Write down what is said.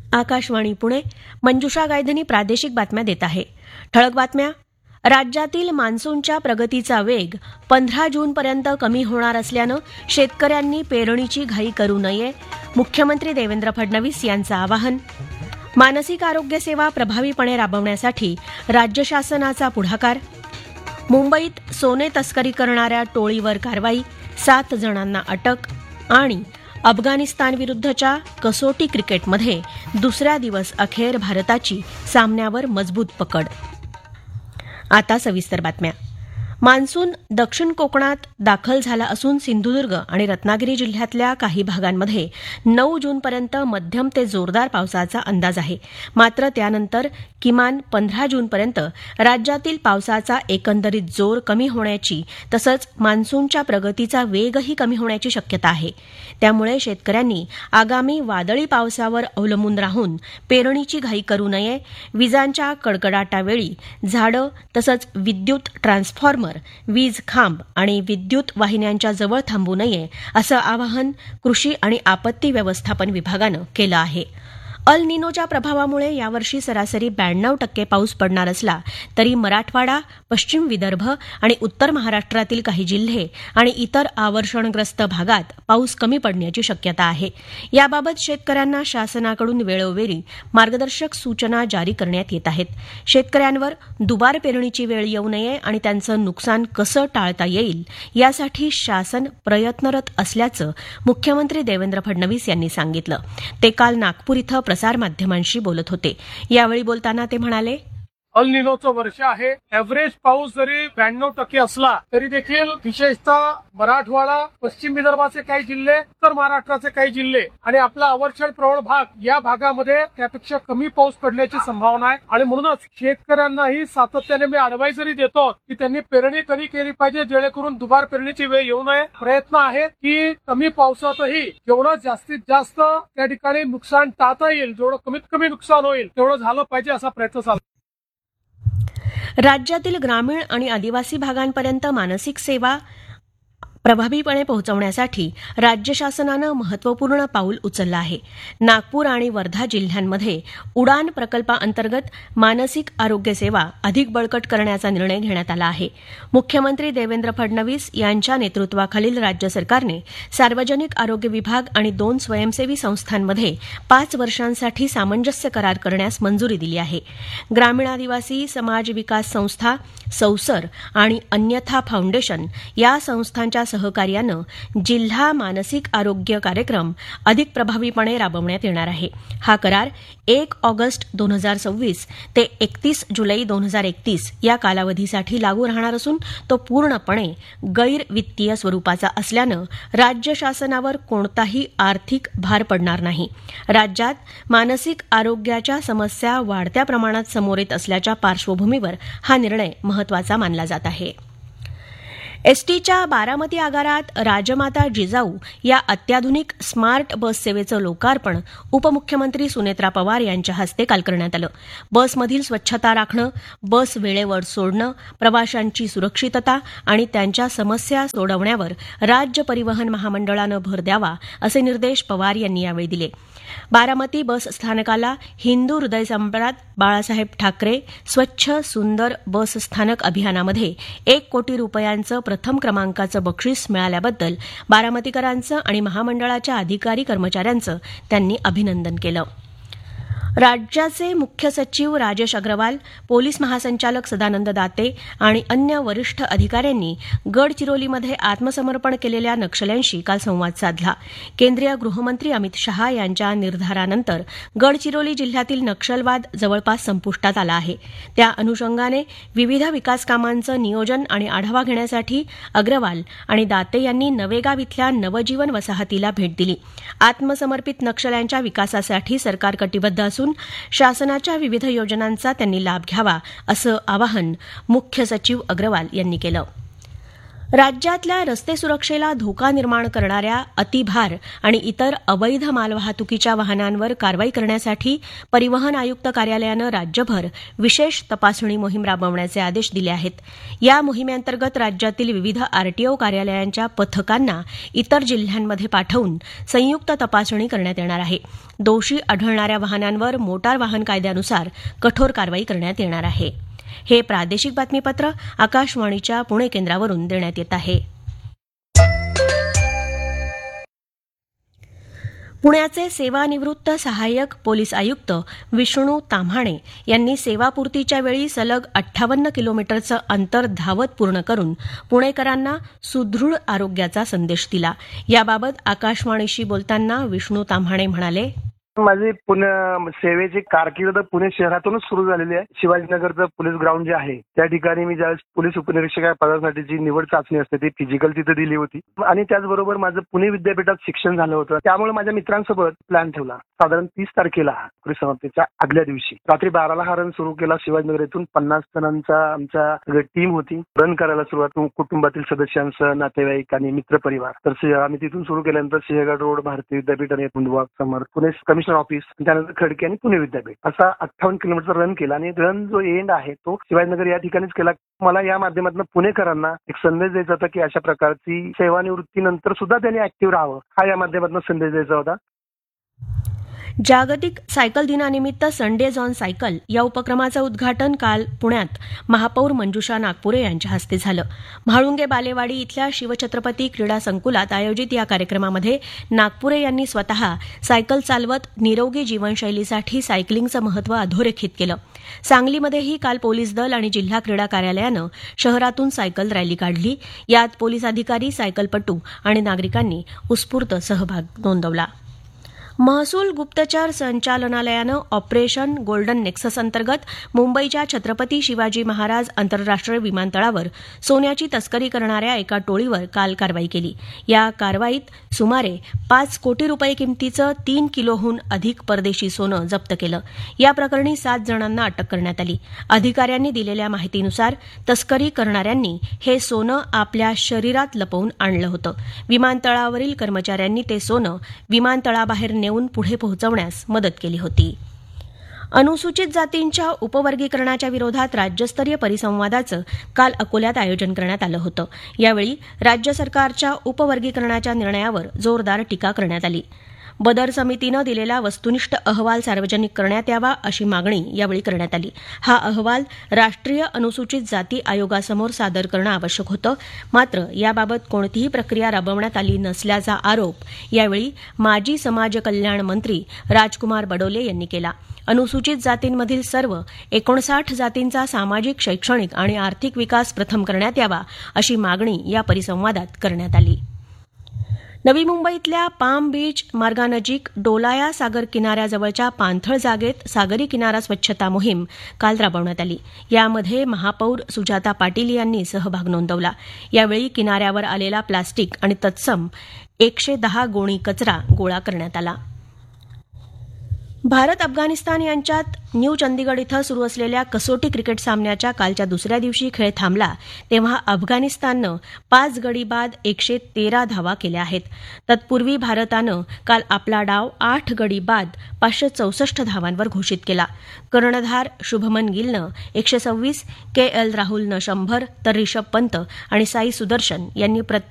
आकाशवाणी पुणे. मंजुषा गायधनी प्रादेशिक बातम्या देत आहे. ठळक बातम्या. राज्यातील मान्सूनच्या प्रगतीचा वेग 15 जूनपर्यंत कमी होणार असल्यानं शेतकऱ्यांनी पेरणीची घाई करू नये. मुख्यमंत्री देवेंद्र फडणवीस यांचं आवाहन. मानसिक आरोग्य सेवा प्रभावीपणे राबवण्यासाठी राज्य शासनाचा पुढाकार. मुंबईत सोने तस्करी करणाऱ्या टोळीवर कारवाई, 7 जणांना अटक. आणि अफगाणिस्तानविरुद्धच्या कसोटी क्रिकेटमध्ये दुसऱ्या दिवस अखेर भारताची सामन्यावर मजबूत पकड. आता सविस्तर बातम्या. मान्सून दक्षिण कोकणात दाखल झाला असून सिंधुदुर्ग आणि रत्नागिरी जिल्ह्यातल्या काही भागांमध्ये 9 जूनपर्यंत मध्यम ते जोरदार पावसाचा अंदाज आहे. मात्र त्यानंतर किमान 15 जूनपर्यंत राज्यातील पावसाचा एकंदरीत जोर कमी होण्याची तसंच मान्सूनच्या प्रगतीचा वेगही कमी होण्याची शक्यता आहे. त्यामुळे शेतकऱ्यांनी आगामी वादळी पावसावर अवलंबून राहून पेरणीची घाई करू नये. विजांच्या कडकडाटावेळी झाडं तसंच विद्युत ट्रान्सफॉर्मर, वीज खांब आणि विद्युत वाहिन्यांच्या जवळ थांबू नये असं आवाहन कृषी आणि आपत्ती व्यवस्थापन विभागानं केलं आहे. अल निनोच्या प्रभावामुळे यावर्षी सरासरी 92% पाऊस पडणार असला तरी मराठवाडा, पश्चिम विदर्भ आणि उत्तर महाराष्ट्रातील काही जिल्हे आणि इतर आवर्षणग्रस्त भागात पाऊस कमी पडण्याची शक्यता आहे. याबाबत शेतकऱ्यांना शासनाकडून वेळोवेळी मार्गदर्शक सूचना जारी करण्यात येत आहेत. शेतकऱ्यांवर दुबार पेरणीची वेळ येऊ नये आणि त्यांचं नुकसान कसं टाळता येईल यासाठी शासन प्रयत्नरत असल्याचं मुख्यमंत्री देवेंद्र फडणवीस यांनी सांगितलं. ते काल नागपूर इथं प्रसारमाध्यमांशी बोलत होते. यावेळी बोलताना ते म्हणाले, अल निनोचं वर्ष आहे. एव्हरेज पाऊस जरी 92% असला तरी देखील विशेषतः मराठवाडा, पश्चिम विदर्भाचे काही जिल्हे, उत्तर महाराष्ट्राचे काही जिल्हे आणि आपला अवर्षण प्रवण भाग या भागामध्ये त्यापेक्षा कमी पाऊस पडण्याची संभावना आहे. आणि म्हणूनच शेतकऱ्यांनाही सातत्याने मी अडवायझरी देतो की त्यांनी पेरणी कधी केली पाहिजे जेणेकरून दुबार पेरणीची वेळ येऊ नये. प्रयत्न आहे की कमी पावसातही जेवढं जास्तीत जास्त त्या ठिकाणी नुकसान टाळता येईल, जेवढं कमीत कमी नुकसान होईल तेवढं झालं पाहिजे असा प्रयत्न चालू. राज्यातील ग्रामीण आणि आदिवासी भागांपर्यंत मानसिक सेवा प्रभावीपणे पोहोचवण्यासाठी राज्य शासनानं महत्वपूर्ण पाऊल उचललं आहे. नागपूर आणि वर्धा जिल्ह्यांमध्ये उडान प्रकल्पाअंतर्गत मानसिक आरोग्य सेवा अधिक बळकट करण्याचा निर्णय घेण्यात आला आहे. मुख्यमंत्री देवेंद्र फडणवीस यांच्या नेतृत्वाखालील राज्य सरकारने सार्वजनिक आरोग्य विभाग आणि 2 स्वयंसेवी संस्थांमध्ये 5 वर्षांसाठी सामंजस्य करार करण्यास मंजुरी दिली आहे. ग्रामीण आदिवासी समाज विकास संस्था, सौसर आणि अन्यथा फाउंडेशन या संस्थांच्या सहकार्यानं जिल्हा मानसिक आरोग्य कार्यक्रम अधिक प्रभावीपणे राबवण्यात येणार आहे. हा करार 1 ऑगस्ट 2026 ते 31 जुलै 2031 या कालावधीसाठी लागू राहणार असून तो पूर्णपणे गैर वित्तीय स्वरूपाचा असल्यानं राज्य शासनावर कोणताही आर्थिक भार पडणार नाही. राज्यात मानसिक आरोग्याच्या समस्या वाढत्या प्रमाणात समोर येत असल्याच्या पार्श्वभूमीवर हा निर्णय महत्वाचा मानला जात आहे. एसटीच्या बारामती आगारात राजमाता जिजाऊ या अत्याधुनिक स्मार्ट बस सेवेचं लोकार्पण उपमुख्यमंत्री सुनेत्रा पवार यांच्या हस्ते काल करण्यात आलं. बसमधील स्वच्छता राखणं, बस वेळेवर सोडणं, प्रवाशांची सुरक्षितता आणि त्यांच्या समस्या सोडवण्यावर राज्य परिवहन महामंडळानं भर द्यावा असे निर्देश पवार यांनी यावेळी दिले. बारामती बस स्थानकाला हिंदू हृदय सम्राट बाळासाहेब ठाकरे स्वच्छ सुंदर बस स्थानक अभियानामध्ये 1 कोटी रुपयांचं प्रथम क्रमांकाचं बक्षीस मिळाल्याबद्दल बारामतीकरांचं आणि महामंडळाच्या अधिकारी कर्मचाऱ्यांचं त्यांनी अभिनंदन केलं. राज्याचे मुख्य सचिव राजेश अग्रवाल, पोलीस महासंचालक सदानंद दाते आणि अन्य वरिष्ठ अधिकाऱ्यांनी गडचिरोलीमध्ये आत्मसमर्पण केलेल्या नक्षल्यांशी काल संवाद साधला. केंद्रीय गृहमंत्री अमित शहा यांच्या निर्धारानंतर गडचिरोली जिल्ह्यातील नक्षलवाद जवळपास संपुष्टात आला आहे. त्या अनुषंगाने विविध विकास कामांचं नियोजन आणि आढावा घेण्यासाठी अग्रवाल आणि दाते यांनी नवेगाव इथल्या नवजीवन वसाहतीला भेट दिली. आत्मसमर्पित नक्षल्यांच्या विकासासाठी सरकार कटिबद्ध असून शासनाच्या विविध योजनांचा त्यांनी लाभ घ्यावा असं आवाहन मुख्य सचिव अग्रवाल यांनी केलं. राज्यातल्या रस्ते सुरक्षेला धोका निर्माण करणाऱ्या अतिभार आणि इतर अवैध मालवाहतुकीच्या वाहनांवर कारवाई करण्यासाठी परिवहन आयुक्त कार्यालयानं राज्यभर विशेष तपासणी मोहीम राबवण्याचे आदेश दिले आहेत. या मोहिमेअंतर्गत राज्यातील विविध आरटीओ कार्यालयांच्या पथकांना इतर जिल्ह्यांमध्ये पाठवून संयुक्त तपासणी करण्यात येणार आहे. दोषी आढळणाऱ्या वाहनांवर मोटार वाहन कायद्यानुसार कठोर कारवाई करण्यात येणार आहे. हे प्रादेशिक बातमीपत्र आकाशवाणीच्या पुणे केंद्रावरून देण्यात येत आहे. पुण्याचे सेवानिवृत्त सहाय्यक पोलीस आयुक्त विष्णू ताम्हाणे यांनी सेवापूर्तीच्या वेळी सलग 58 किलोमीटरचं अंतर धावत पूर्ण करून पुणेकरांना सुदृढ आरोग्याचा संदेश दिला. याबाबत आकाशवाणीशी बोलताना विष्णू ताम्हाणे म्हणाले, माझी पुणे सेवेची कारकीर्द पुणे शहरातूनच सुरू झालेली आहे. शिवाजीनगरचं पोलीस ग्राउंड जे आहे त्या ठिकाणी मी ज्यावेळेस पोलीस उपनिरीक्षक या पदासाठी जी निवड चाचणी असते ती फिजिकल तिथे दिली होती आणि त्याचबरोबर माझं पुणे विद्यापीठात शिक्षण झालं होतं. त्यामुळे माझ्या मित्रांसोबत प्लॅन ठेवला. साधारण 30 तारखेला परिसमाप्तीच्या आदल्या दिवशी रात्री 12ला हा रन सुरू केला. शिवाजीनगर येथून 50 जणांचा आमच्या टीम होती. रन करायला सुरुवात कुटुंबातील सदस्यांसह, नातेवाईक आणि मित्रपरिवार. तर आम्ही तिथून सुरू केल्यानंतर सिंहगड रोड, भारतीय विद्यापीठ आणि मुंडवा समोर पुणे कमिशनर ऑफिस, त्यानंतर खडकी आणि पुणे विद्यापीठ असा 58 किलोमीटर रन केला आणि रन जो एंड आहे तो शिवाजीनगर या ठिकाणीच केला. मला या माध्यमातून पुणेकरांना एक संदेश द्यायचा होता की अशा प्रकारची सेवानिवृत्तीनंतर सुद्धा त्यांनी ऍक्टिव्ह राहावं, हा या माध्यमातून संदेश द्यायचा होता. जागतिक सायकल दिनानिमित्त संडेज ऑन सायकल या उपक्रमाचं उद्घाटन काल पुण्यात महापौर मंजुषा नागपुरे यांच्या हस्ते झालं. म्हाळुंगे बालेवाडी इथल्या शिवछत्रपती क्रीडा संकुलात आयोजित या कार्यक्रमामध्ये नागपुरे यांनी स्वतः सायकल चालवत निरोगी जीवनशैलीसाठी सायकलिंगचं महत्त्व अधोरेखित केलं. सांगलीमध्येही काल पोलीस दल आणि जिल्हा क्रीडा कार्यालयानं शहरातून सायकल रॅली काढली. यात पोलीस अधिकारी, सायकलपटू आणि नागरिकांनी उत्स्फूर्त सहभाग नोंदवला. महसूल गुप्तचर संचालनालयानं ऑपरेशन गोल्डन नेक्सस अंतर्गत मुंबईच्या छत्रपती शिवाजी महाराज आंतरराष्ट्रीय विमानतळावर सोन्याची तस्करी करणाऱ्या एका टोळीवर काल कारवाई केली. या कारवाईत सुमारे 5 कोटी रुपये किमतीचं 3 किलोहून अधिक परदेशी सोनं जप्त केलं. या प्रकरणी 7 जणांना अटक करण्यात आली. अधिकाऱ्यांनी दिलेल्या माहितीनुसार तस्करी करणाऱ्यांनी हे सोनं आपल्या शरीरात लपवून आणलं होतं. विमानतळावरील कर्मचाऱ्यांनी ते सोनं विमानतळाबाहेर नेऊन पुढे पोहोचवण्यास मदत केली होती. अनुसूचित जातींच्या उपवर्गीकरणाच्या विरोधात राज्यस्तरीय परिसंवादाचं काल अकोल्यात आयोजन करण्यात आलं होतं. यावेळी राज्य सरकारच्या उपवर्गीकरणाच्या निर्णयावर जोरदार टीका करण्यात आली. बदर समितीनं दिलेला वस्तुनिष्ठ अहवाल सार्वजनिक करण्यात यावा अशी मागणी यावेळी करण्यात आली. हा अहवाल राष्ट्रीय अनुसूचित जाती आयोगासमोर सादर करणं आवश्यक होतं. मात्र याबाबत कोणतीही प्रक्रिया राबवण्यात आली नसल्याचा आरोप यावेळी माजी समाज कल्याण मंत्री राजकुमार बडोले यांनी केला. अनुसूचित जातींमधील सर्व 59 जातींचा सामाजिक, शैक्षणिक आणि आर्थिक विकास प्रथम करण्यात यावा अशी मागणी या परिसंवादात करण्यात आली. नवी मुंबईतल्या पाम बीच मार्गानजीक डोलाया सागर किनाऱ्याजवळच्या पाणथळ जागेत सागरी किनारा स्वच्छता मोहीम काल राबवण्यात आली. यामध्ये महापौर सुजाता पाटील यांनी सहभाग नोंदवला. यावेळी किनाऱ्यावर आलेला प्लास्टिक आणि तत्सम 110 गोणी कचरा गोळा करण्यात आला. भारत अफगाणिस्तान यांच्यात न्यू चंदीगड इथं सुरू असलेल्या कसोटी क्रिकेट सामन्याच्या कालच्या दुसऱ्या दिवशी खेळ थांबला तेव्हा अफगाणिस्ताननं 5 गडी बाद 113 धावा केल्या आहेत. तत्पूर्वी भारतानं काल आपला डाव 8 गडी बाद 564 धावांवर घोषित केला. कर्णधार शुभमन गिलनं 126, KL राहुलनं 100 तर रिषभ पंत आणि साई सुदर्शन यांनी